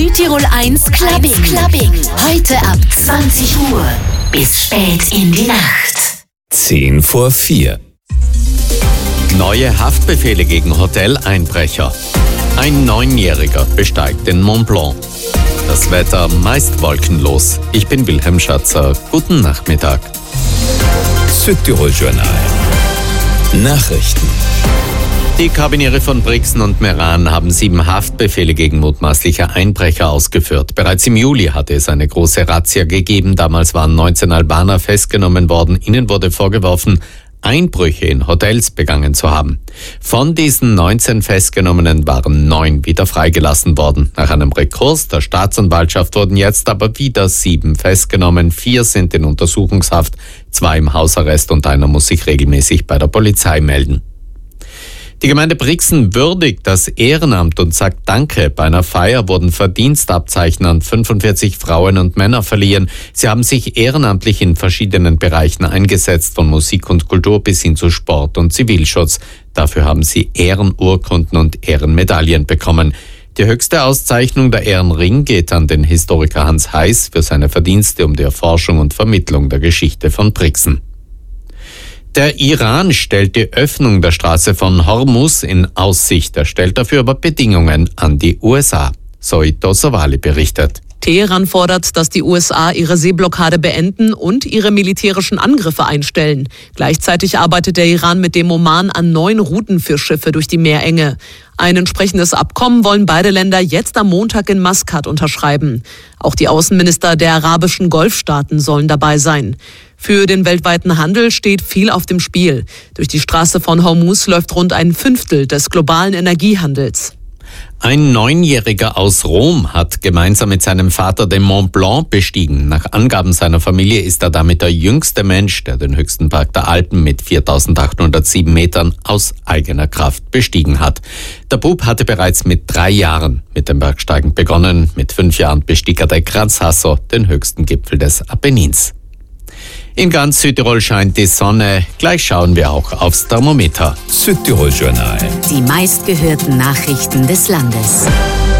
Südtirol 1 Clubbing. Heute ab 20 Uhr bis spät in die Nacht. 3:10. Neue Haftbefehle gegen Hoteleinbrecher. Ein 9-Jähriger besteigt den Mont Blanc. Das Wetter meist wolkenlos. Ich bin Wilhelm Schatzer. Guten Nachmittag. Südtirol Journal. Nachrichten. Die Karbiniere von Brixen und Meran haben 7 Haftbefehle gegen mutmaßliche Einbrecher ausgeführt. Bereits im Juli hatte es eine große Razzia gegeben. Damals waren 19 Albaner festgenommen worden. Ihnen wurde vorgeworfen, Einbrüche in Hotels begangen zu haben. Von diesen 19 Festgenommenen waren 9 wieder freigelassen worden. Nach einem Rekurs der Staatsanwaltschaft wurden jetzt aber wieder 7 festgenommen. 4 sind in Untersuchungshaft, 2 im Hausarrest und einer muss sich regelmäßig bei der Polizei melden. Die Gemeinde Brixen würdigt das Ehrenamt und sagt Danke. Bei einer Feier wurden Verdienstabzeichen an 45 Frauen und Männer verliehen. Sie haben sich ehrenamtlich in verschiedenen Bereichen eingesetzt, von Musik und Kultur bis hin zu Sport und Zivilschutz. Dafür haben sie Ehrenurkunden und Ehrenmedaillen bekommen. Die höchste Auszeichnung, der Ehrenring, geht an den Historiker Hans Heiß für seine Verdienste um die Erforschung und Vermittlung der Geschichte von Brixen. Der Iran stellt die Öffnung der Straße von Hormuz in Aussicht. Er stellt dafür aber Bedingungen an die USA. Soito Sawali berichtet. Teheran fordert, dass die USA ihre Seeblockade beenden und ihre militärischen Angriffe einstellen. Gleichzeitig arbeitet der Iran mit dem Oman an neuen Routen für Schiffe durch die Meerenge. Ein entsprechendes Abkommen wollen beide Länder jetzt am Montag in Maskat unterschreiben. Auch die Außenminister der arabischen Golfstaaten sollen dabei sein. Für den weltweiten Handel steht viel auf dem Spiel. Durch die Straße von Hormuz läuft rund ein Fünftel des globalen Energiehandels. Ein 9-Jähriger aus Rom hat gemeinsam mit seinem Vater den Mont Blanc bestiegen. Nach Angaben seiner Familie ist er damit der jüngste Mensch, der den höchsten Berg der Alpen mit 4.807 Metern aus eigener Kraft bestiegen hat. Der Bub hatte bereits mit 3 Jahren mit dem Bergsteigen begonnen. Mit 5 Jahren bestieg er den Gran Sasso, den höchsten Gipfel des Apennins. In ganz Südtirol scheint die Sonne. Gleich schauen wir auch aufs Thermometer. Südtirol Journal. Die meistgehörten Nachrichten des Landes.